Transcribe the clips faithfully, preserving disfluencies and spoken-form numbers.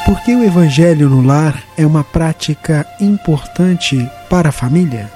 Por que o Evangelho no lar é uma prática importante para a família?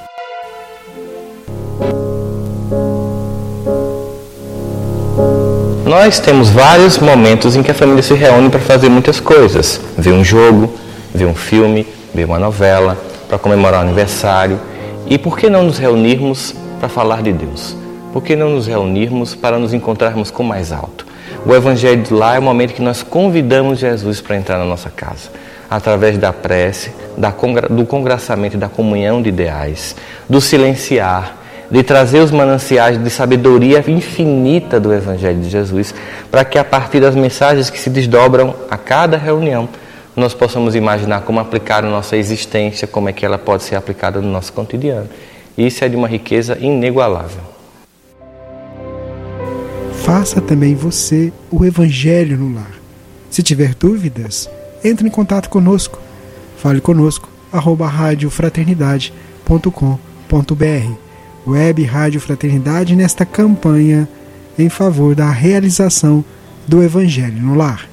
Nós temos vários momentos em que a família se reúne para fazer muitas coisas. Ver um jogo, ver um filme, ver uma novela, para comemorar o aniversário. E por que não nos reunirmos para falar de Deus? Por que não nos reunirmos para nos encontrarmos com o mais alto? O Evangelho do Lar é o momento que nós convidamos Jesus para entrar na nossa casa, através da prece, da congra- do congraçamento e da comunhão de ideais, do silenciar, de trazer os mananciais de sabedoria infinita do Evangelho de Jesus, para que a partir das mensagens que se desdobram a cada reunião, nós possamos imaginar como aplicar a nossa existência, como é que ela pode ser aplicada no nosso cotidiano. Isso é de uma riqueza inigualável. Faça também você o Evangelho no lar. Se tiver dúvidas, entre em contato conosco. Fale conosco, arroba rádio fraternidade ponto com ponto br. Web Rádio Fraternidade nesta campanha em favor da realização do Evangelho no lar.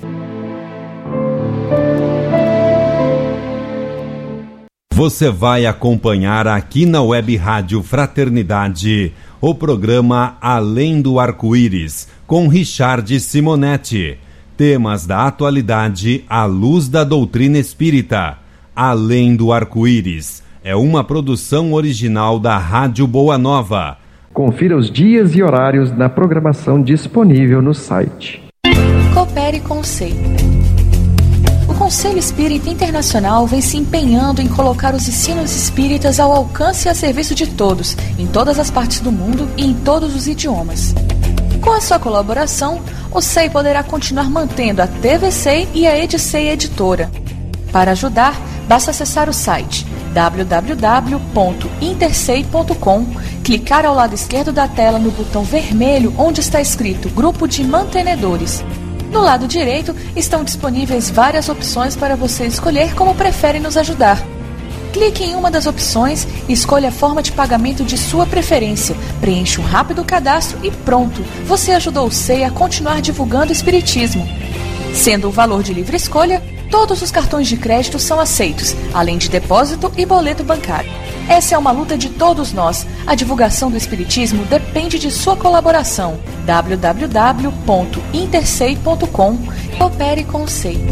Você vai acompanhar aqui na Web Rádio Fraternidade o programa Além do Arco-Íris, com Richard Simonetti. Temas da atualidade à luz da doutrina espírita. Além do Arco-Íris é uma produção original da Rádio Boa Nova. Confira os dias e horários na programação disponível no site. Coopere com o S E I. O Conselho Espírita Internacional vem se empenhando em colocar os ensinos espíritas ao alcance e a serviço de todos, em todas as partes do mundo e em todos os idiomas. Com a sua colaboração, o S E I poderá continuar mantendo a T V C e a Edicei Editora. Para ajudar, basta acessar o site w w w ponto intersei ponto com, clicar ao lado esquerdo da tela no botão vermelho onde está escrito Grupo de Mantenedores. No lado direito estão disponíveis várias opções para você escolher como prefere nos ajudar. Clique em uma das opções e escolha a forma de pagamento de sua preferência. Preencha um rápido cadastro e pronto! Você ajudou o S E I a continuar divulgando o Espiritismo. Sendo o valor de livre escolha, todos os cartões de crédito são aceitos, além de depósito e boleto bancário. Essa é uma luta de todos nós. A divulgação do Espiritismo depende de sua colaboração. w w w ponto intersei ponto com. Coopere com o S E I.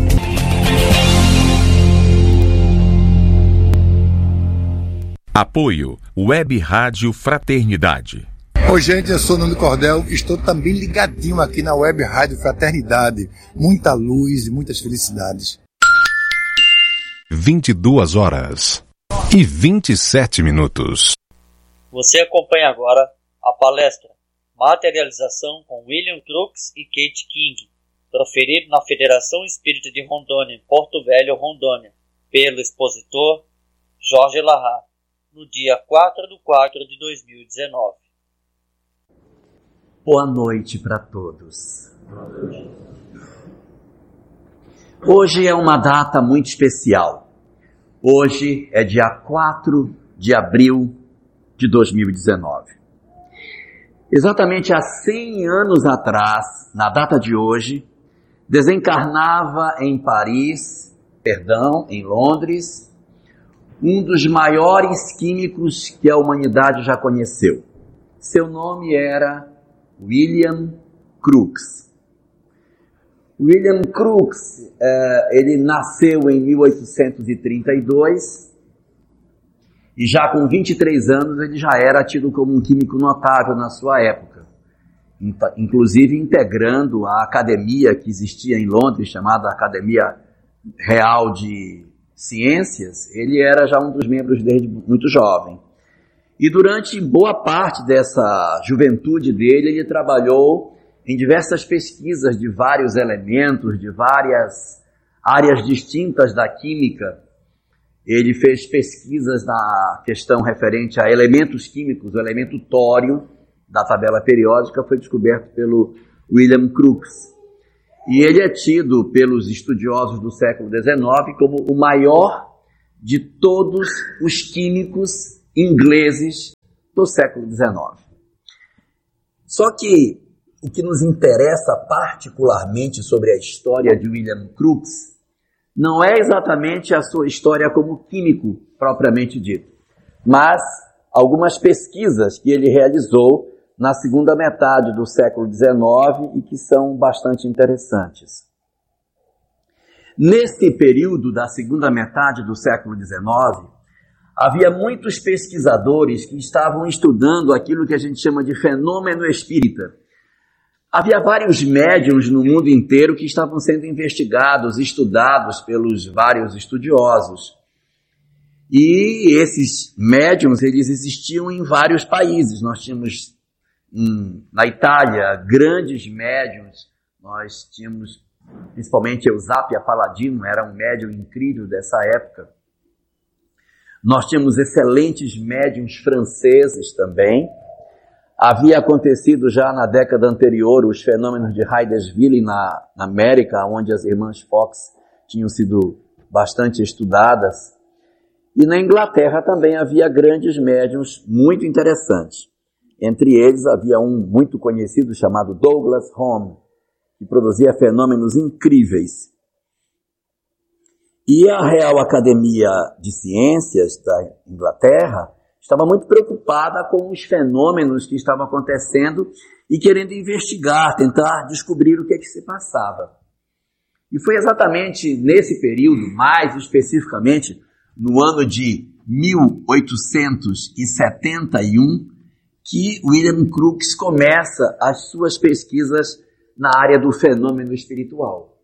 Apoio Web Rádio Fraternidade. Oi gente, eu sou o Nando Cordel, estou também ligadinho aqui na Web Rádio Fraternidade. Muita luz e muitas felicidades. vinte e duas horas e vinte e sete minutos. Você acompanha agora a palestra Materialização com William Crookes e Kate King, proferido na Federação Espírita de Rondônia, em Porto Velho, Rondônia, pelo expositor Jorge Larra, no dia quatro de quatro de dois mil e dezenove. Boa noite para todos. Hoje é uma data muito especial. Hoje é dia quatro de abril de dois mil e dezenove. Exatamente há cem anos atrás, na data de hoje, desencarnava em Paris, perdão, em Londres, um dos maiores químicos que a humanidade já conheceu. Seu nome era William Crookes. William Crookes, eh, ele nasceu em mil oitocentos e trinta e dois e já com vinte e três anos ele já era tido como um químico notável na sua época, inclusive integrando a academia que existia em Londres, chamada Academia Real de Ciências. Ele era já um dos membros desde muito jovem. E durante boa parte dessa juventude dele, ele trabalhou em diversas pesquisas de vários elementos, de várias áreas distintas da química. Ele fez pesquisas na questão referente a elementos químicos. O elemento tório da tabela periódica foi descoberto pelo William Crookes. E ele é tido pelos estudiosos do século dezenove como o maior de todos os químicos ingleses do século dezenove. Só que o que nos interessa particularmente sobre a história de William Crookes não é exatamente a sua história como químico, propriamente dito, mas algumas pesquisas que ele realizou na segunda metade do século dezenove e que são bastante interessantes. Nesse período da segunda metade do século dezenove, havia muitos pesquisadores que estavam estudando aquilo que a gente chama de fenômeno espírita. Havia vários médiuns no mundo inteiro que estavam sendo investigados, estudados pelos vários estudiosos. E esses médiuns, eles existiam em vários países. Nós tínhamos hum, na Itália grandes médiuns, nós tínhamos principalmente Eusapia Paladino, era um médium incrível dessa época. Nós tínhamos excelentes médiuns franceses também. Havia acontecido já na década anterior os fenômenos de Hydesville na, na América, onde as irmãs Fox tinham sido bastante estudadas. E na Inglaterra também havia grandes médiuns muito interessantes. Entre eles havia um muito conhecido chamado Douglas Home, que produzia fenômenos incríveis. E a Real Academia de Ciências da Inglaterra estava muito preocupada com os fenômenos que estavam acontecendo e querendo investigar, tentar descobrir o que é que se passava. E foi exatamente nesse período, mais especificamente no ano de mil oitocentos e setenta e um, que William Crookes começa as suas pesquisas na área do fenômeno espiritual.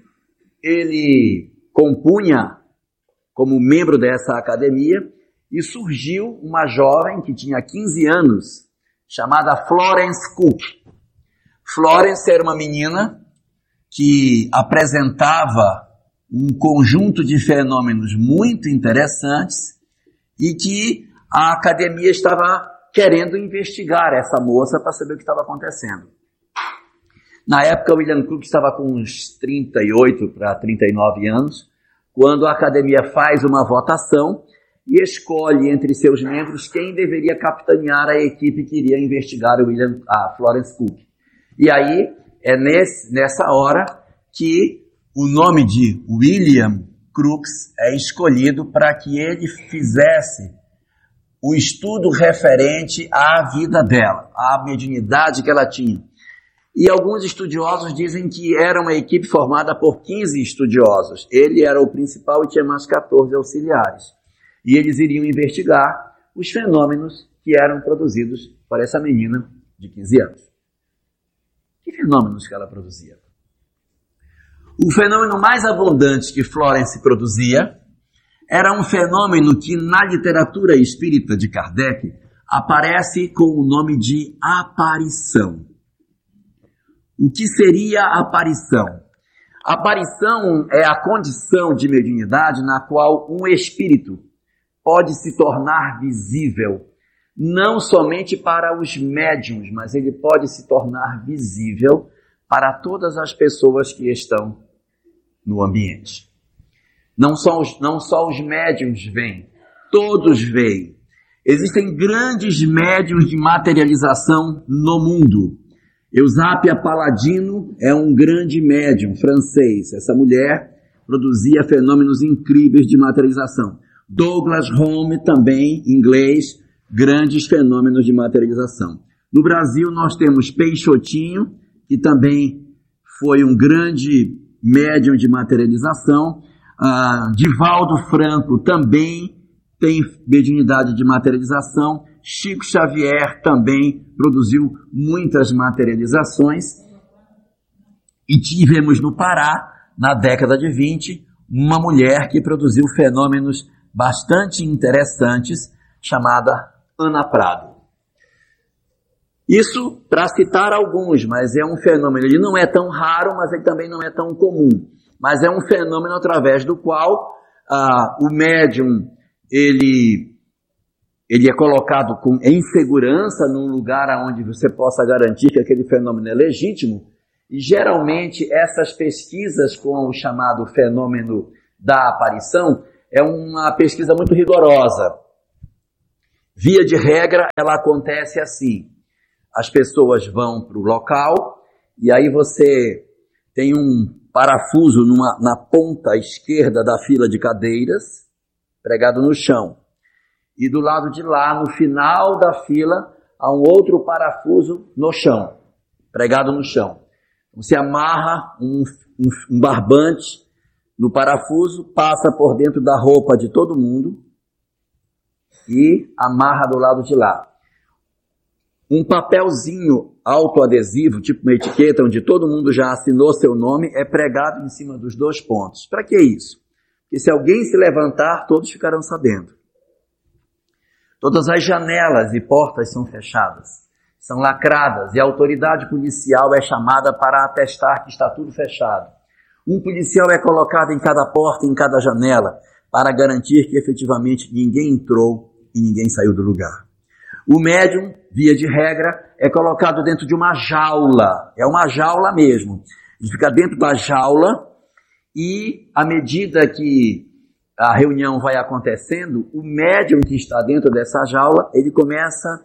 Ele compunha como membro dessa academia e surgiu uma jovem que tinha quinze anos, chamada Florence Cook. Florence era uma menina que apresentava um conjunto de fenômenos muito interessantes e que a academia estava querendo investigar essa moça para saber o que estava acontecendo. Na época, William Crookes estava com uns trinta e oito para trinta e nove anos, quando a academia faz uma votação e escolhe entre seus membros quem deveria capitanear a equipe que iria investigar o William, a Florence Cook. E aí, é nesse, nessa hora que o nome de William Crookes é escolhido para que ele fizesse o estudo referente à vida dela, à mediunidade que ela tinha. E alguns estudiosos dizem que era uma equipe formada por quinze estudiosos. Ele era o principal e tinha mais quatorze auxiliares. E eles iriam investigar os fenômenos que eram produzidos por essa menina de quinze anos. Que fenômenos que ela produzia? O fenômeno mais abundante que Florence produzia era um fenômeno que na literatura espírita de Kardec aparece com o nome de aparição. O que seria a aparição? A aparição é a condição de mediunidade na qual um espírito pode se tornar visível, não somente para os médiuns, mas ele pode se tornar visível para todas as pessoas que estão no ambiente. Não só os, não só os médiuns veem, todos veem. Existem grandes médiuns de materialização no mundo. Eusapia Paladino é um grande médium francês. Essa mulher produzia fenômenos incríveis de materialização. Douglas Home, também inglês, grandes fenômenos de materialização. No Brasil nós temos Peixotinho, que também foi um grande médium de materialização. Uh, Divaldo Franco também tem mediunidade de materialização. Chico Xavier também produziu muitas materializações. E tivemos no Pará, na década de vinte, uma mulher que produziu fenômenos bastante interessantes, chamada Ana Prado. Isso para citar alguns, mas é um fenômeno, ele não é tão raro, mas ele também não é tão comum. Mas é um fenômeno através do qual ah, o médium, ele, ele é colocado com, em segurança num lugar onde você possa garantir que aquele fenômeno é legítimo. E geralmente essas pesquisas com o chamado fenômeno da aparição é uma pesquisa muito rigorosa. Via de regra, ela acontece assim. As pessoas vão para o local e aí você tem um parafuso numa, na ponta esquerda da fila de cadeiras, pregado no chão. E do lado de lá, no final da fila, há um outro parafuso no chão, pregado no chão. Você amarra um, um, um barbante no parafuso, passa por dentro da roupa de todo mundo e amarra do lado de lá. Um papelzinho autoadesivo, tipo uma etiqueta, onde todo mundo já assinou seu nome, é pregado em cima dos dois pontos. Para que isso? Porque se alguém se levantar, todos ficarão sabendo. Todas as janelas e portas são fechadas, são lacradas, e a autoridade policial é chamada para atestar que está tudo fechado. Um policial é colocado em cada porta, em cada janela, para garantir que efetivamente ninguém entrou e ninguém saiu do lugar. O médium, via de regra, é colocado dentro de uma jaula, é uma jaula mesmo. Ele fica dentro da jaula e, à medida que a reunião vai acontecendo, o médium que está dentro dessa jaula, ele começa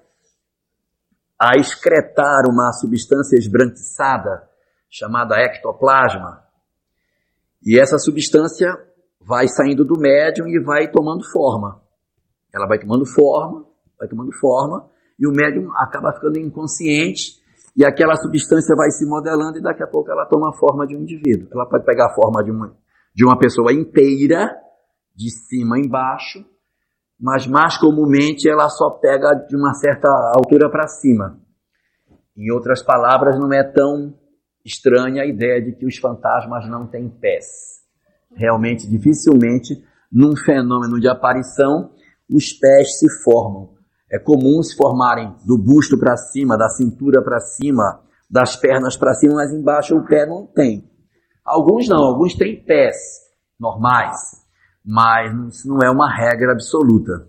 a excretar uma substância esbranquiçada, chamada ectoplasma. E essa substância vai saindo do médium e vai tomando forma. Ela vai tomando forma, vai tomando forma, e o médium acaba ficando inconsciente, e aquela substância vai se modelando, e daqui a pouco ela toma a forma de um indivíduo. Ela pode pegar a forma de uma, de uma pessoa inteira, de cima a embaixo, mas mais comumente ela só pega de uma certa altura para cima. Em outras palavras, não é tão estranha a ideia de que os fantasmas não têm pés. Realmente, dificilmente, num fenômeno de aparição, os pés se formam. É comum se formarem do busto para cima, da cintura para cima, das pernas para cima, mas embaixo o pé não tem. Alguns não, alguns têm pés normais, mas isso não é uma regra absoluta.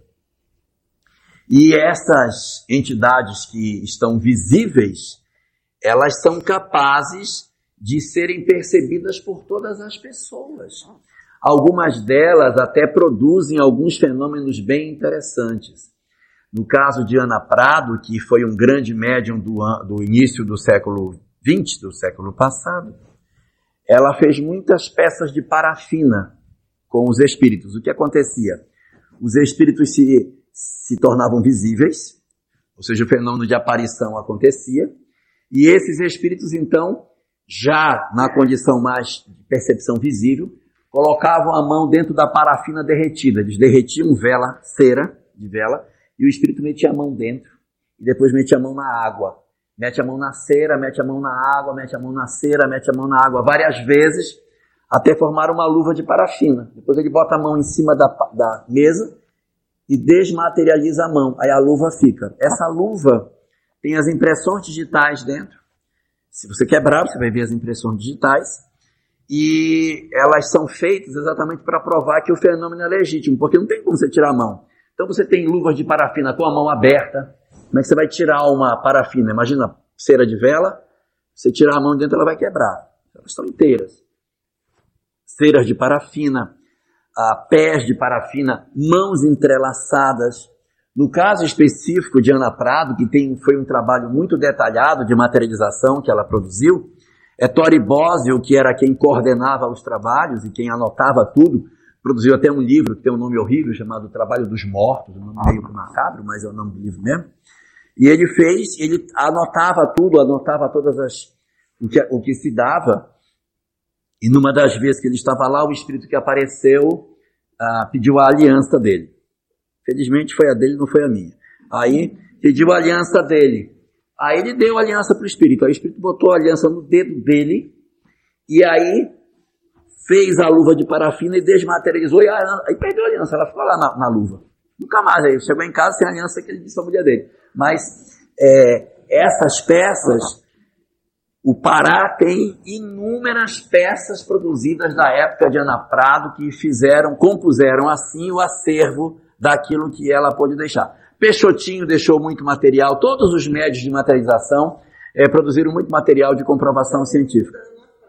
E essas entidades que estão visíveis, elas são capazes de serem percebidas por todas as pessoas. Algumas delas até produzem alguns fenômenos bem interessantes. No caso de Ana Prado, que foi um grande médium do, do início do século vinte, do século passado, ela fez muitas peças de parafina com os espíritos. O que acontecia? Os espíritos se, se tornavam visíveis, ou seja, o fenômeno de aparição acontecia, e esses espíritos, então, já na condição mais de percepção visível, colocavam a mão dentro da parafina derretida. Eles derretiam vela, cera de vela, e o espírito metia a mão dentro, e depois metia a mão na água. Mete a mão na cera, mete a mão na água, mete a mão na cera, mete a mão na água, várias vezes, até formar uma luva de parafina. Depois ele bota a mão em cima da, da mesa e desmaterializa a mão. Aí a luva fica. Essa luva tem as impressões digitais dentro. Se você quebrar, você vai ver as impressões digitais. E elas são feitas exatamente para provar que o fenômeno é legítimo, porque não tem como você tirar a mão. Então você tem luvas de parafina com a mão aberta. Como é que você vai tirar uma parafina? Imagina cera de vela, você tirar a mão dentro, ela vai quebrar. Elas estão inteiras. Ceras de parafina, ah, pés de parafina, mãos entrelaçadas. No caso específico de Ana Prado, que tem, foi um trabalho muito detalhado de materialização que ela produziu, é Tori Bosio, que era quem coordenava os trabalhos e quem anotava tudo, produziu até um livro que tem um nome horrível, chamado Trabalho dos Mortos, um nome meio macabro, mas é o nome do livro mesmo. E ele fez, ele anotava tudo, anotava todas as, o que, o que se dava. E numa das vezes que ele estava lá, o espírito que apareceu ah, pediu a aliança dele. Felizmente foi a dele, não foi a minha. Aí pediu a aliança dele. Aí ele deu a aliança para o espírito. Aí o espírito botou a aliança no dedo dele. E aí fez a luva de parafina e desmaterializou. E aí perdeu a aliança. Ela ficou lá na, na luva. Nunca mais. Aí chegou em casa sem a aliança que ele disse para a mulher dele. Mas é, essas peças, o Pará tem inúmeras peças produzidas da época de Ana Prado que fizeram, compuseram assim o acervo daquilo que ela pôde deixar. Peixotinho deixou muito material, todos os médios de materialização é, produziram muito material de comprovação científica.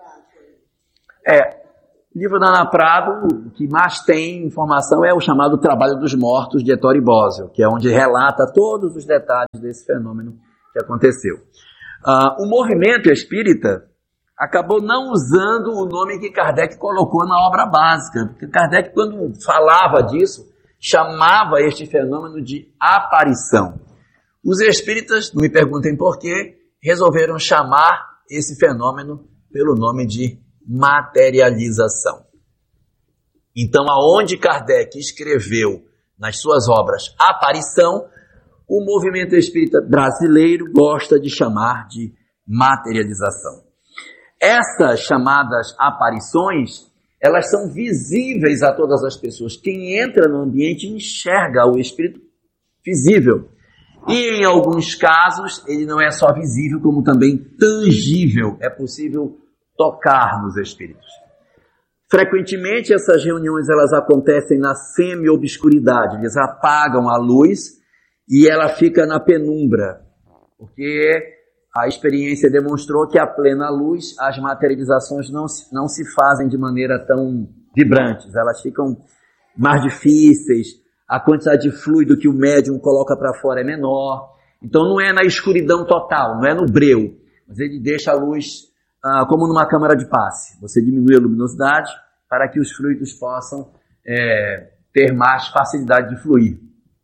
É, o livro da Ana Prado, o que mais tem informação é o chamado Trabalho dos Mortos, de Ettore Bosio, que é onde relata todos os detalhes desse fenômeno que aconteceu. Uh, o movimento espírita, acabou não usando o nome que Kardec colocou na obra básica. Porque Kardec, quando falava disso, chamava este fenômeno de aparição. Os espíritas, não me perguntem porquê, resolveram chamar esse fenômeno pelo nome de materialização. Então, aonde Kardec escreveu nas suas obras aparição, o movimento espírita brasileiro gosta de chamar de materialização. Essas chamadas aparições, elas são visíveis a todas as pessoas. Quem entra no ambiente enxerga o espírito visível. E em alguns casos, ele não é só visível, como também tangível. É possível tocar nos espíritos. Frequentemente, essas reuniões elas acontecem na semi-obscuridade. Eles apagam a luz e ela fica na penumbra. Porque a experiência demonstrou que à plena luz as materializações não se, não se fazem de maneira tão vibrantes. Elas ficam mais difíceis. A quantidade de fluido que o médium coloca para fora é menor. Então não é na escuridão total, não é no breu. Mas ele deixa a luz ah, como numa câmara de passe. Você diminui a luminosidade para que os fluidos possam é, ter mais facilidade de fluir.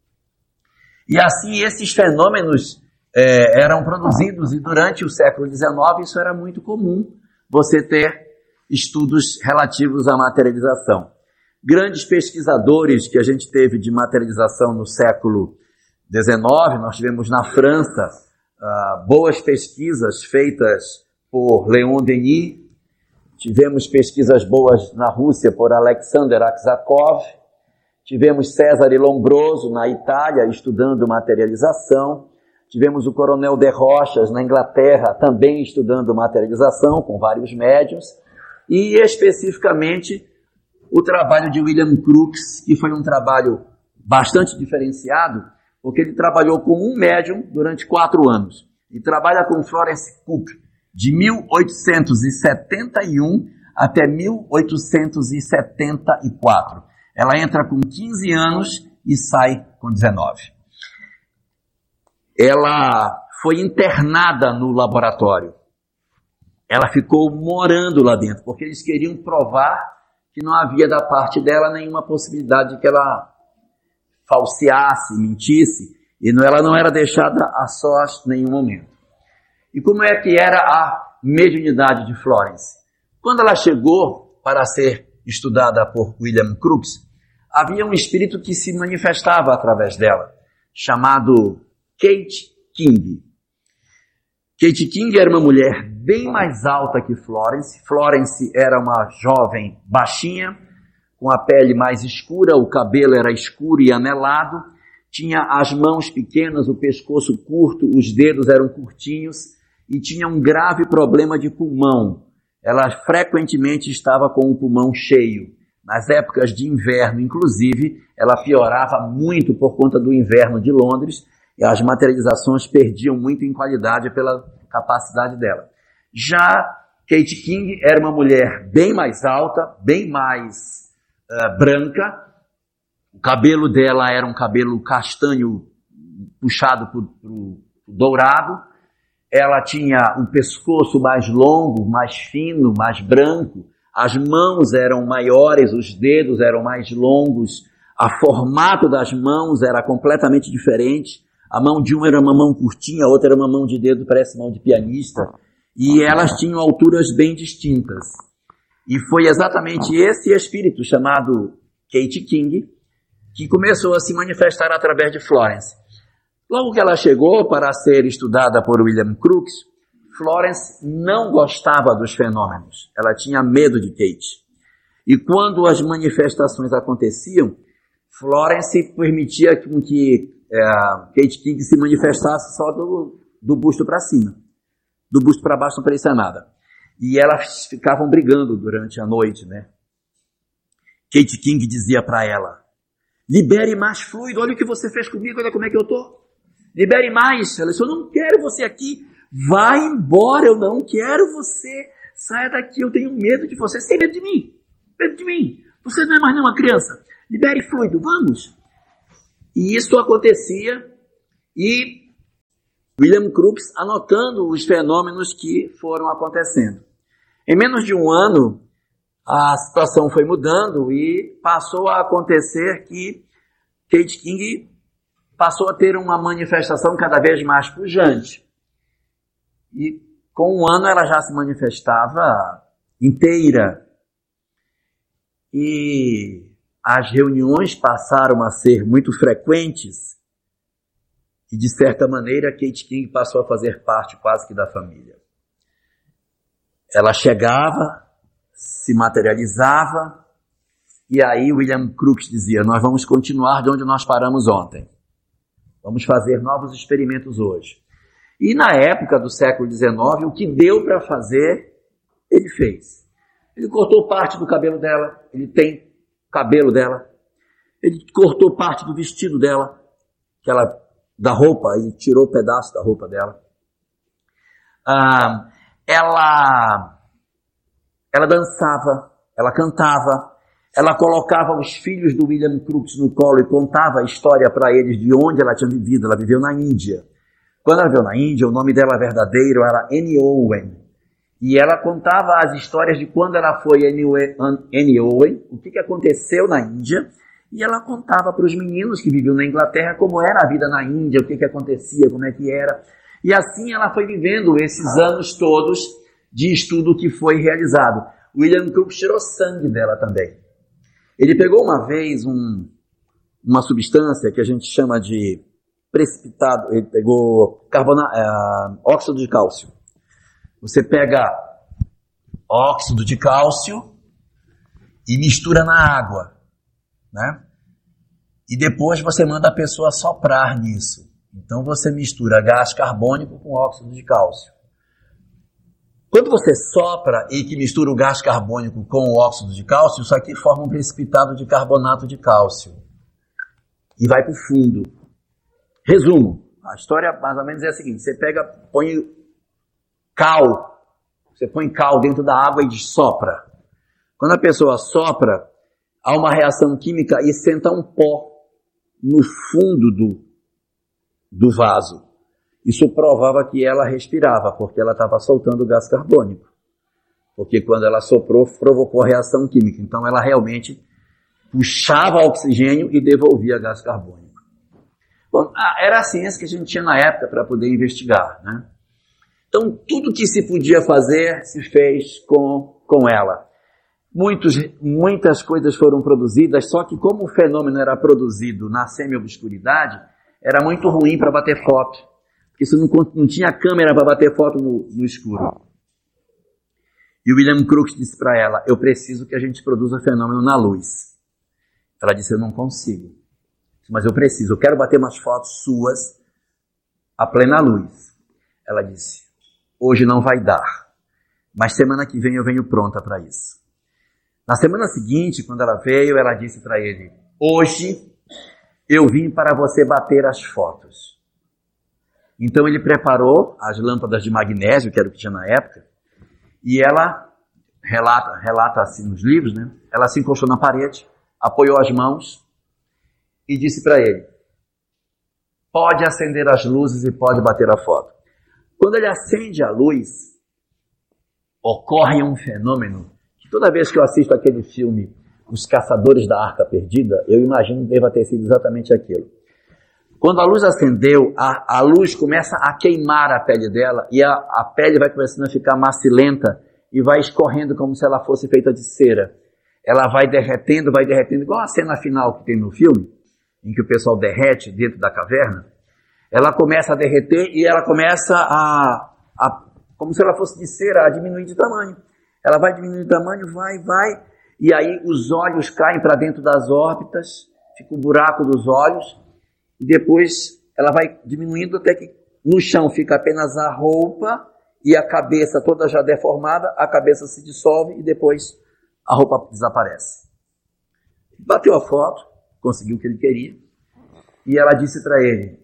E assim esses fenômenos é, eram produzidos, e durante o século dezenove isso era muito comum, você ter estudos relativos à materialização. Grandes pesquisadores que a gente teve de materialização no século dezenove, nós tivemos na França uh, boas pesquisas feitas por Leon Denis, tivemos pesquisas boas na Rússia por Alexander Aksakov, tivemos César Lombroso na Itália estudando materialização, tivemos o Coronel de Rochas na Inglaterra também estudando materialização com vários médiuns, e especificamente o trabalho de William Crookes, que foi um trabalho bastante diferenciado, porque ele trabalhou com um médium durante quatro anos. E trabalha com Florence Cook, de mil oitocentos e setenta e um até mil oitocentos e setenta e quatro. Ela entra com quinze anos e sai com dezenove. Ela foi internada no laboratório. Ela ficou morando lá dentro, porque eles queriam provar que não havia da parte dela nenhuma possibilidade de que ela falseasse, mentisse, e ela não era deixada a sós em nenhum momento. E como é que era a mediunidade de Florence? Quando ela chegou para ser estudada por William Crookes, havia um espírito que se manifestava através dela, chamado Kate King. Kate King era uma mulher bem mais alta que Florence. Florence era uma jovem baixinha, com a pele mais escura, o cabelo era escuro e anelado, tinha as mãos pequenas, o pescoço curto, os dedos eram curtinhos e tinha um grave problema de pulmão. Ela frequentemente estava com o pulmão cheio. Nas épocas de inverno, inclusive, ela piorava muito por conta do inverno de Londres, e as materializações perdiam muito em qualidade pela capacidade dela. Já Kate King era uma mulher bem mais alta, bem mais uh, branca. O cabelo dela era um cabelo castanho puxado para o dourado. Ela tinha um pescoço mais longo, mais fino, mais branco. As mãos eram maiores, os dedos eram mais longos. O formato das mãos era completamente diferente. A mão de uma era uma mão curtinha, a outra era uma mão de dedo, parece mão de pianista. E elas tinham alturas bem distintas. E foi exatamente esse espírito, chamado Kate King, que começou a se manifestar através de Florence. Logo que ela chegou para ser estudada por William Crookes, Florence não gostava dos fenômenos. Ela tinha medo de Kate. E quando as manifestações aconteciam, Florence permitia que É, Kate King se manifestasse só do, do busto para cima. Do busto para baixo não parecia nada. E elas ficavam brigando durante a noite, né? Kate King dizia para ela: libere mais fluido, olha o que você fez comigo, olha como é que eu tô. Libere mais. Ela disse: eu não quero você aqui. Vai embora, eu não quero você. Saia daqui, eu tenho medo de você. Você tem medo de mim? Medo de mim? Você não é mais nenhuma criança. Libere fluido, vamos. E isso acontecia, e William Crookes anotando os fenômenos que foram acontecendo. Em menos de um ano, a situação foi mudando e passou a acontecer que Kate King passou a ter uma manifestação cada vez mais pujante. E com um ano ela já se manifestava inteira. E as reuniões passaram a ser muito frequentes. E de certa maneira Kate King passou a fazer parte quase que da família. Ela chegava, se materializava, e aí William Crookes dizia, nós vamos continuar de onde nós paramos ontem. Vamos fazer novos experimentos hoje. E na época do século dezenove, o que deu para fazer, ele fez. Ele cortou parte do cabelo dela, ele tem cabelo dela. Ele cortou parte do vestido dela, que ela, da roupa, ele tirou um pedaço da roupa dela. Ah, ela, ela dançava, ela cantava, ela colocava os filhos do William Crookes no colo e contava a história para eles de onde ela tinha vivido. Ela viveu na Índia. Quando ela viveu na Índia, o nome dela verdadeiro era Annie Owen. E ela contava as histórias de quando ela foi Annie Owen, o que, que aconteceu na Índia. E ela contava para os meninos que viviam na Inglaterra como era a vida na Índia, o que, que acontecia, como é que era. E assim ela foi vivendo esses anos todos de estudo que foi realizado. William Crookes tirou sangue dela também. Ele pegou uma vez um, uma substância que a gente chama de precipitado, ele pegou carbona, é, óxido de cálcio. Você pega óxido de cálcio e mistura na água, né? E depois você manda a pessoa soprar nisso. Então você mistura gás carbônico com óxido de cálcio. Quando você sopra e que mistura o gás carbônico com o óxido de cálcio, isso aqui forma um precipitado de carbonato de cálcio. E vai para o fundo. Resumo. A história mais ou menos é a seguinte. Você pega, põe cal. Você põe cal dentro da água e sopra. Quando a pessoa sopra, há uma reação química e senta um pó no fundo do, do vaso. Isso provava que ela respirava, porque ela estava soltando gás carbônico. Porque quando ela soprou, provocou reação química. Então ela realmente puxava oxigênio e devolvia gás carbônico. Bom, era a ciência que a gente tinha na época para poder investigar, né? Então tudo que se podia fazer se fez com, com ela. Muitos, muitas coisas foram produzidas, só que como o fenômeno era produzido na semi-obscuridade, era muito ruim para bater foto. Porque você não, não tinha câmera para bater foto no, no escuro. E o William Crookes disse para ela, eu preciso que a gente produza fenômeno na luz. Ela disse, eu não consigo. Mas eu preciso, eu quero bater umas fotos suas a plena luz. Ela disse, hoje não vai dar, mas semana que vem eu venho pronta para isso. Na semana seguinte, quando ela veio, ela disse para ele, hoje eu vim para você bater as fotos. Então ele preparou as lâmpadas de magnésio, que era o que tinha na época, e ela, relata, relata assim nos livros, né? Ela se encostou na parede, apoiou as mãos e disse para ele, pode acender as luzes e pode bater a foto. Quando ele acende a luz, ocorre um fenômeno que toda vez que eu assisto aquele filme, Os Caçadores da Arca Perdida, eu imagino que deva ter sido exatamente aquilo. Quando a luz acendeu, a, a luz começa a queimar a pele dela e a, a pele vai começando a ficar macilenta e vai escorrendo como se ela fosse feita de cera. Ela vai derretendo, vai derretendo, igual a cena final que tem no filme, em que o pessoal derrete dentro da caverna. Ela começa a derreter e ela começa a, a como se ela fosse de cera, a diminuir de tamanho. Ela vai diminuindo de tamanho, vai, vai, e aí os olhos caem para dentro das órbitas, fica um buraco dos olhos, e depois ela vai diminuindo até que no chão fica apenas a roupa e a cabeça toda já deformada, a cabeça se dissolve e depois a roupa desaparece. Bateu a foto, conseguiu o que ele queria, e ela disse para ele,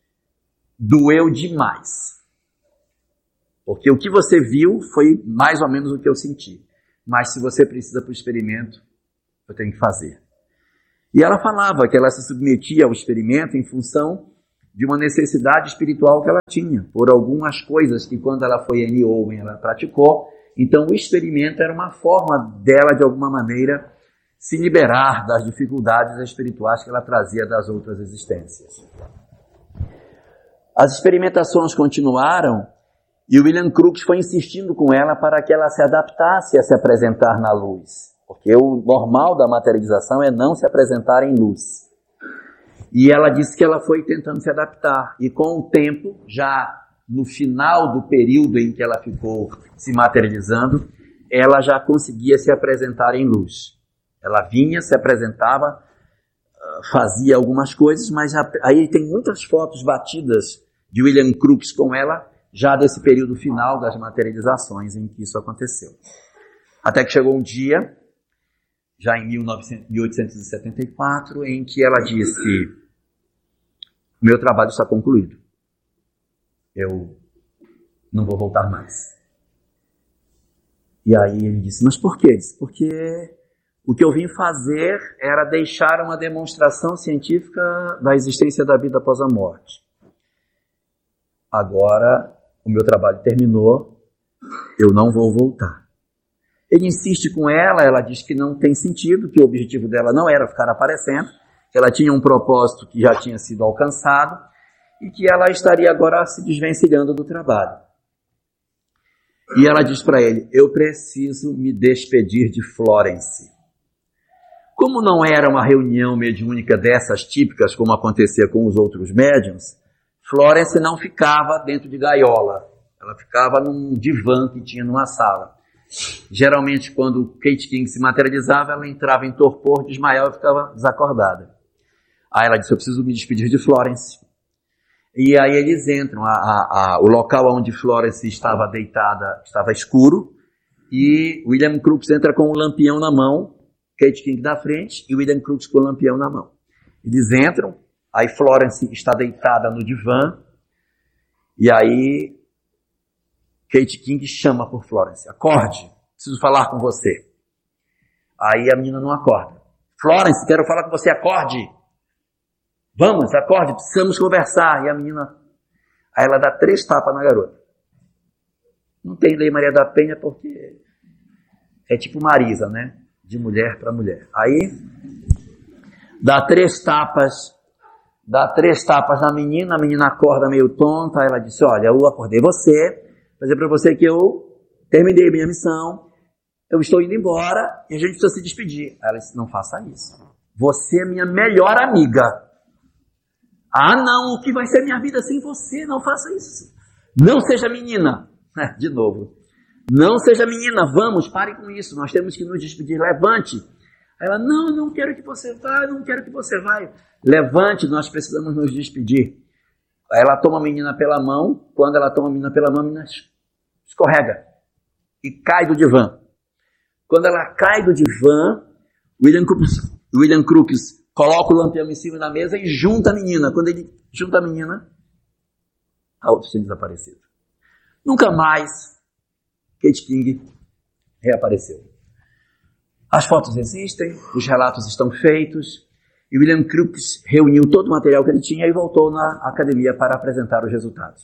doeu demais. Porque o que você viu foi mais ou menos o que eu senti. Mas se você precisa para o experimento, eu tenho que fazer. E ela falava que ela se submetia ao experimento em função de uma necessidade espiritual que ela tinha, por algumas coisas que quando ela foi Annie Owen, ela praticou, Então o experimento era uma forma dela, de alguma maneira, se liberar das dificuldades espirituais que ela trazia das outras existências. As experimentações continuaram e o William Crookes foi insistindo com ela para que ela se adaptasse a se apresentar na luz. Porque o normal da materialização é não se apresentar em luz. E ela disse que ela foi tentando se adaptar. E com o tempo, já no final do período em que ela ficou se materializando, ela já conseguia se apresentar em luz. Ela vinha, se apresentava, fazia algumas coisas, mas aí tem muitas fotos batidas de William Crookes com ela, já desse período final das materializações em que isso aconteceu. Até que chegou um dia, já em mil oitocentos e setenta e quatro, em que ela disse: meu trabalho está concluído. Eu não vou voltar mais. E aí ele disse: mas por quê? Ele disse: porque o que eu vim fazer era deixar uma demonstração científica da existência da vida após a morte. Agora o meu trabalho terminou, eu não vou voltar. Ele insiste com ela, ela diz que não tem sentido, que o objetivo dela não era ficar aparecendo, que ela tinha um propósito que já tinha sido alcançado e que ela estaria agora se desvencilhando do trabalho. E ela diz para ele: eu preciso me despedir de Florence. Como não era uma reunião mediúnica dessas típicas, como acontecia com os outros médiuns, Florence não ficava dentro de gaiola, ela ficava num divã que tinha numa sala. Geralmente, quando Kate King se materializava, ela entrava em torpor, desmaiava e ficava desacordada. Aí ela disse: eu preciso me despedir de Florence. E aí eles entram, a, a, a, o local onde Florence estava deitada estava escuro, e William Crookes entra com o lampião na mão, Kate King na frente e William Crookes com o lampião na mão. Eles entram, aí Florence está deitada no divã, e aí Kate King chama por Florence: acorde, preciso falar com você. Aí a menina não acorda. Florence, quero falar com você, acorde. Vamos, acorde, precisamos conversar. E a menina, aí ela dá três tapas na garota. Não tem Lei Maria da Penha porque é tipo Marisa, né? De mulher para mulher. Aí dá três tapas, dá três tapas na menina, a menina acorda meio tonta, aí ela disse: olha, eu acordei você, vou dizer para você que eu terminei minha missão, eu estou indo embora e a gente precisa se despedir. Aí ela disse: não faça isso. Você é minha melhor amiga. Ah, não, o que vai ser minha vida sem você? Não faça isso. Não seja menina. De novo. Não seja menina, vamos, pare com isso, nós temos que nos despedir, levante. Aí ela: não, eu não quero que você vá, eu não quero que você vá. Levante, nós precisamos nos despedir. Aí ela toma a menina pela mão, quando ela toma a menina pela mão, a menina escorrega e cai do divã. Quando ela cai do divã, William Crookes, William Crookes coloca o lampião em cima da mesa e junta a menina. Quando ele junta a menina, a outra tinha desaparecido. Nunca mais Kate King reapareceu. As fotos existem, os relatos estão feitos, e William Crookes reuniu todo o material que ele tinha e voltou na academia para apresentar os resultados.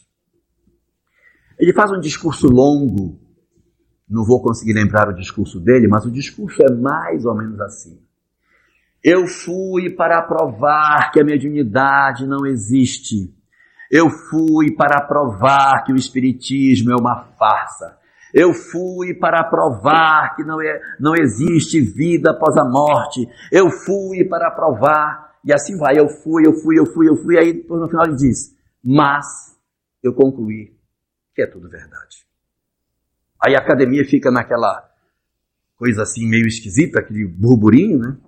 Ele faz um discurso longo, não vou conseguir lembrar o discurso dele, mas o discurso é mais ou menos assim: eu fui para provar que a mediunidade não existe. Eu fui para provar que o espiritismo é uma farsa. Eu fui para provar que não, é, não existe vida após a morte. Eu fui para provar, e assim vai, eu fui, eu fui, eu fui, eu fui, aí no final ele diz: mas eu concluí que é tudo verdade. Aí a academia fica naquela coisa assim meio esquisita, aquele burburinho, né?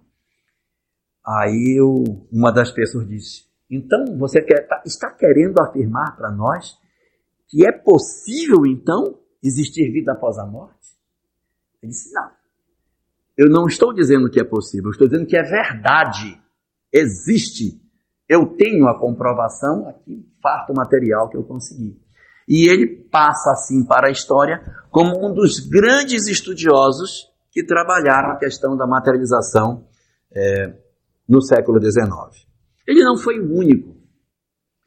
Aí eu, uma das pessoas disse: então você quer, está querendo afirmar para nós que é possível então existir vida após a morte? Ele disse: não, eu não estou dizendo que é possível, eu estou dizendo que é verdade, existe, eu tenho a comprovação aqui, farto material que eu consegui. E ele passa assim para a história como um dos grandes estudiosos que trabalharam a questão da materialização é, no século dezenove. Ele não foi o único.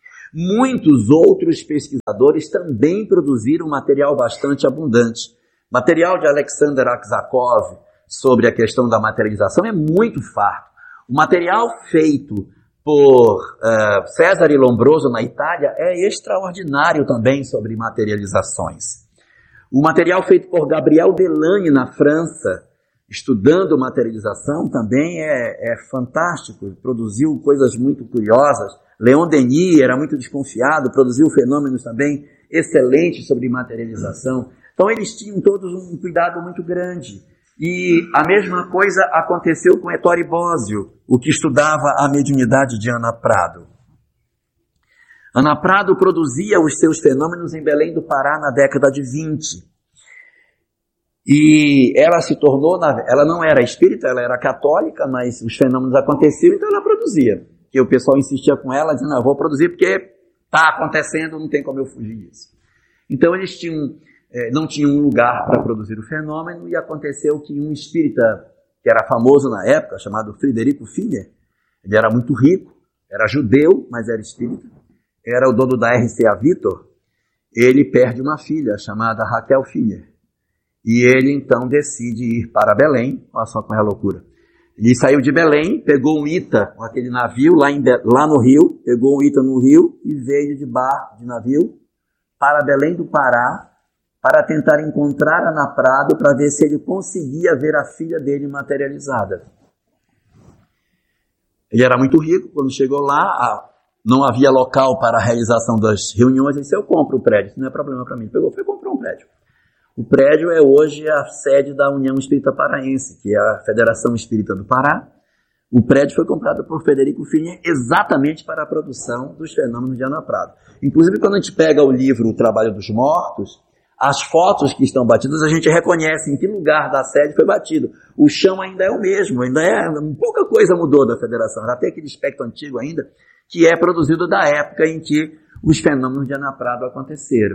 Muitos outros pesquisadores também produziram material bastante abundante. Material de Alexander Aksakov sobre a questão da materialização é muito farto. O material feito por uh, Cesare Lombroso na Itália é extraordinário também sobre materializações. O material feito por Gabriel Delany na França, estudando materialização, também é, é fantástico, produziu coisas muito curiosas. Leon Denis era muito desconfiado, produziu fenômenos também excelentes sobre materialização. Então eles tinham todos um cuidado muito grande. E a mesma coisa aconteceu com Ettore Bosio, o que estudava a mediunidade de Ana Prado. Ana Prado produzia os seus fenômenos em Belém do Pará na década de vinte. E ela se tornou, ela não era espírita, ela era católica, mas os fenômenos aconteciam, então ela produzia. E o pessoal insistia com ela, dizendo, não, eu vou produzir porque está acontecendo, não tem como eu fugir disso. Então eles tinham, não tinham um lugar para produzir o fenômeno, e aconteceu que um espírita, que era famoso na época, chamado Frederico Finer, ele era muito rico, era judeu, mas era espírita, era o dono da R C A Victor, ele perde uma filha chamada Raquel Finer. E ele então decide ir para Belém, olha só como é a loucura. Ele saiu de Belém, pegou um Ita, aquele navio lá, em, lá no Rio, pegou um Ita no Rio e veio de bar, de navio, para Belém do Pará, para tentar encontrar Ana Prado, para ver se ele conseguia ver a filha dele materializada. Ele era muito rico, quando chegou lá, não havia local para a realização das reuniões, ele disse, eu compro o prédio, isso não é problema para mim. Ele pegou, foi comprar um prédio. O prédio é hoje a sede da União Espírita Paraense, que é a Federação Espírita do Pará. O prédio foi comprado por Frederico Finer exatamente para a produção dos fenômenos de Ana Prado. Inclusive, quando a gente pega o livro O Trabalho dos Mortos, as fotos que estão batidas, a gente reconhece em que lugar da sede foi batido. O chão ainda é o mesmo, ainda é, pouca coisa mudou da federação. Já tem aquele aspecto antigo ainda, que é produzido da época em que os fenômenos de Ana Prado aconteceram.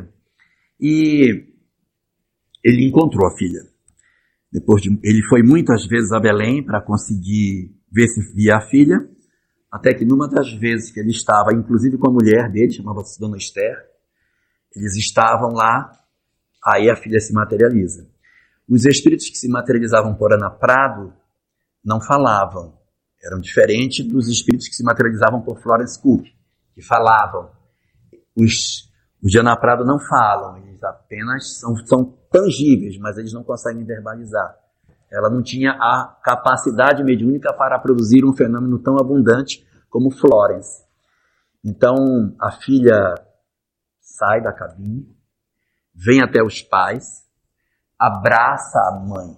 E ele encontrou a filha. Depois de, ele foi muitas vezes a Belém para conseguir ver se via a filha, até que numa das vezes que ele estava, inclusive com a mulher dele, chamava-se Dona Esther, eles estavam lá, aí a filha se materializa. Os espíritos que se materializavam por Ana Prado não falavam, eram diferentes dos espíritos que se materializavam por Florence Cook, que falavam. Os, os de Ana Prado não falam, eles apenas são, são tangíveis, mas eles não conseguem verbalizar. Ela não tinha a capacidade mediúnica para produzir um fenômeno tão abundante como Florence. Então, a filha sai da cabine, vem até os pais, abraça a mãe.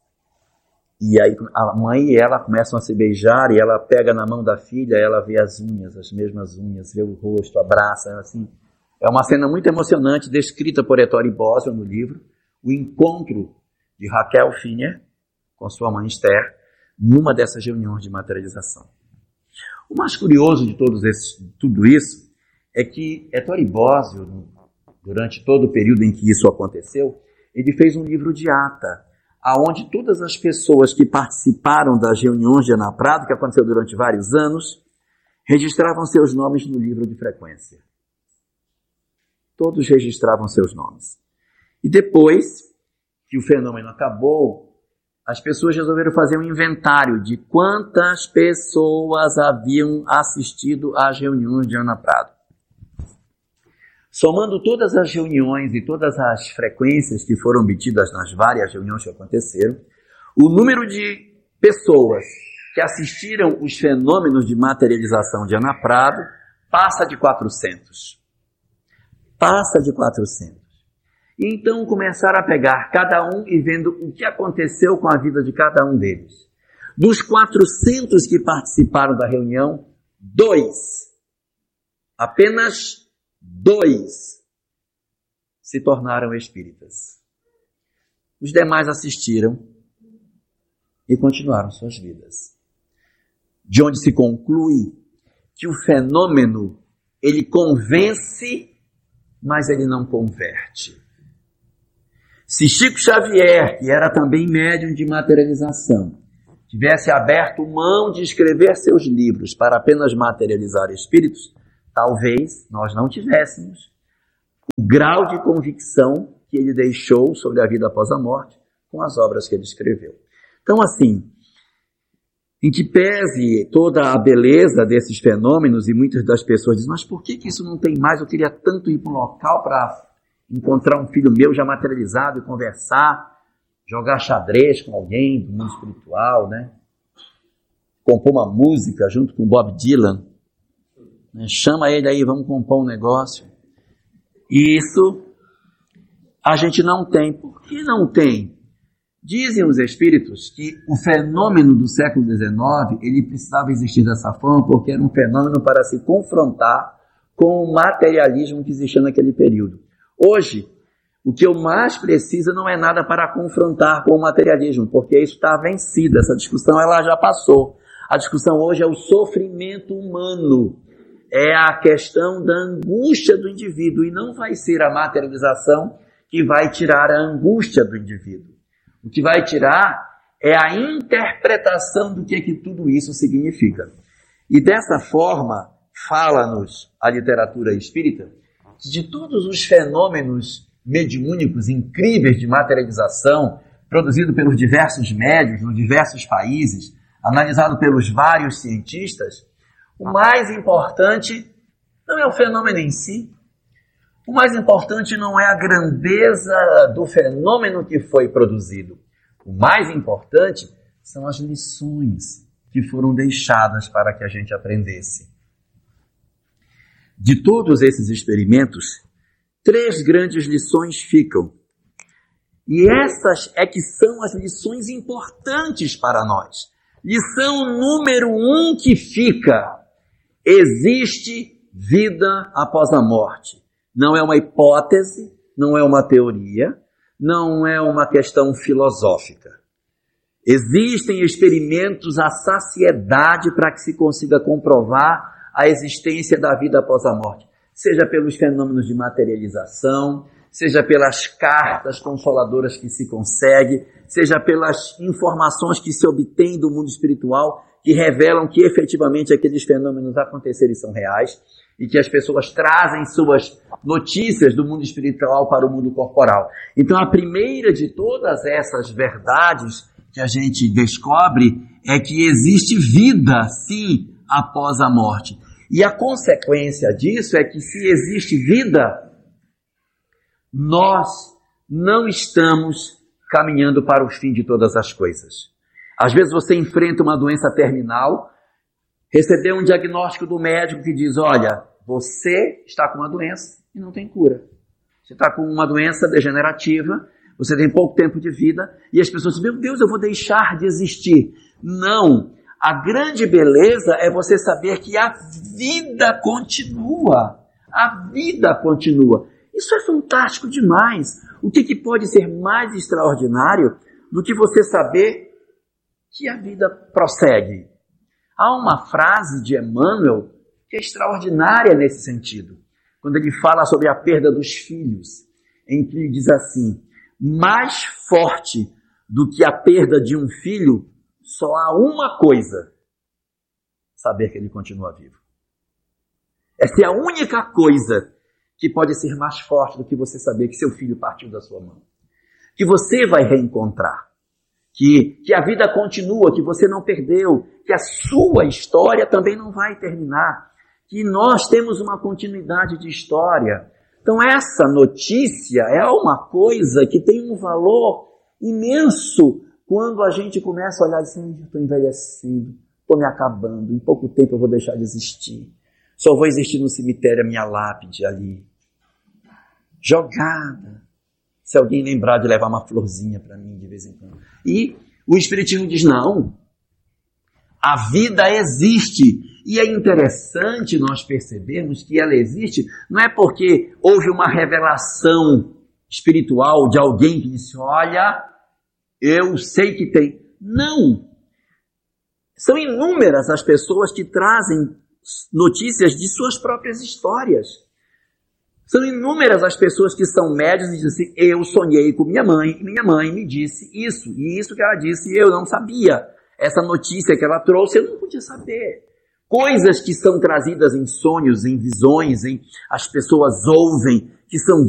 E aí a mãe e ela começam a se beijar, e ela pega na mão da filha, ela vê as unhas, as mesmas unhas, vê o rosto, abraça, assim. É uma cena muito emocionante, descrita por Ettore Bosio no livro, o encontro de Raquel Finer com sua mãe Esther, numa dessas reuniões de materialização. O mais curioso de todos esses, tudo isso é que Ettore Bosio, durante todo o período em que isso aconteceu, ele fez um livro de ata, aonde todas as pessoas que participaram das reuniões de Ana Prado, que aconteceu durante vários anos, registravam seus nomes no livro de frequência. Todos registravam seus nomes. E depois que o fenômeno acabou, as pessoas resolveram fazer um inventário de quantas pessoas haviam assistido às reuniões de Ana Prado. Somando todas as reuniões e todas as frequências que foram obtidas nas várias reuniões que aconteceram, o número de pessoas que assistiram os fenômenos de materialização de Ana Prado passa de quatrocentos. Passa de quatrocentos. E então começaram a pegar cada um e vendo o que aconteceu com a vida de cada um deles. Dos quatrocentos que participaram da reunião, dois, apenas dois, se tornaram espíritas. Os demais assistiram e continuaram suas vidas. De onde se conclui que o fenômeno, ele convence, mas ele não converte. Se Chico Xavier, que era também médium de materialização, tivesse aberto mão de escrever seus livros para apenas materializar espíritos, talvez nós não tivéssemos o grau de convicção que ele deixou sobre a vida após a morte com as obras que ele escreveu. Então, assim, em que pese toda a beleza desses fenômenos, e muitas das pessoas dizem, mas por que, que isso não tem mais? Eu queria tanto ir para um local para encontrar um filho meu já materializado e conversar, jogar xadrez com alguém do mundo espiritual, né? Compor uma música junto com Bob Dylan, né? Chama ele aí, vamos compor um negócio. E isso a gente não tem. Por que não tem? Dizem os espíritos que o fenômeno do século dezenove, ele precisava existir dessa forma porque era um fenômeno para se confrontar com o materialismo que existia naquele período. Hoje, o que eu mais preciso não é nada para confrontar com o materialismo, porque isso está vencido, essa discussão ela já passou. A discussão hoje é o sofrimento humano, é a questão da angústia do indivíduo, e não vai ser a materialização que vai tirar a angústia do indivíduo. O que vai tirar é a interpretação do que, que tudo isso significa. E dessa forma, fala-nos a literatura espírita que de todos os fenômenos mediúnicos incríveis de materialização produzido pelos diversos médiuns, nos diversos países, analisado pelos vários cientistas, o mais importante não é o fenômeno em si. O mais importante não é a grandeza do fenômeno que foi produzido. O mais importante são as lições que foram deixadas para que a gente aprendesse. De todos esses experimentos, três grandes lições ficam. E essas é que são as lições importantes para nós. Lição número um que fica: existe vida após a morte. Não é uma hipótese, não é uma teoria, não é uma questão filosófica. Existem experimentos à saciedade para que se consiga comprovar a existência da vida após a morte, seja pelos fenômenos de materialização, seja pelas cartas consoladoras que se consegue, seja pelas informações que se obtém do mundo espiritual, que revelam que efetivamente aqueles fenômenos aconteceram e são reais, e que as pessoas trazem suas notícias do mundo espiritual para o mundo corporal. Então, a primeira de todas essas verdades que a gente descobre é que existe vida, sim, após a morte. E a consequência disso é que, se existe vida, nós não estamos caminhando para o fim de todas as coisas. Às vezes você enfrenta uma doença terminal, recebeu um diagnóstico do médico que diz, olha, você está com uma doença e não tem cura. Você está com uma doença degenerativa, você tem pouco tempo de vida, e as pessoas dizem, meu Deus, eu vou deixar de existir. Não. A grande beleza é você saber que a vida continua. A vida continua. Isso é fantástico demais. O que, que pode ser mais extraordinário do que você saber que a vida prossegue? Há uma frase de Emmanuel que é extraordinária nesse sentido, quando ele fala sobre a perda dos filhos, em que ele diz assim, mais forte do que a perda de um filho, só há uma coisa, saber que ele continua vivo. Essa é a única coisa que pode ser mais forte do que você saber que seu filho partiu da sua mão, que você vai reencontrar, que, que a vida continua, que você não perdeu, que a sua história também não vai terminar, que nós temos uma continuidade de história. Então essa notícia é uma coisa que tem um valor imenso quando a gente começa a olhar assim, estou envelhecendo, estou me acabando, em pouco tempo eu vou deixar de existir. Só vou existir no cemitério a minha lápide ali, jogada. Se alguém lembrar de levar uma florzinha para mim de vez em quando. E o Espiritismo diz, não, a vida existe. E é interessante nós percebermos que ela existe, não é porque houve uma revelação espiritual de alguém que disse, olha, eu sei que tem. Não. São inúmeras as pessoas que trazem notícias de suas próprias histórias. São inúmeras as pessoas que são médios e dizem assim, eu sonhei com minha mãe, e minha mãe me disse isso, e isso que ela disse eu não sabia. Essa notícia que ela trouxe eu não podia saber. Coisas que são trazidas em sonhos, em visões, em, as pessoas ouvem, que são